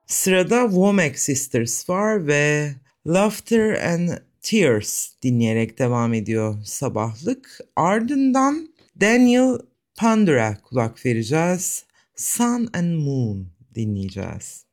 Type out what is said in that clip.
Sırada Womack Sisters var ve Laughter and Tears dinleyerek devam ediyor sabahlık. Ardından Daniel Pandur'a kulak vereceğiz. Sun and Moon dinleyeceğiz.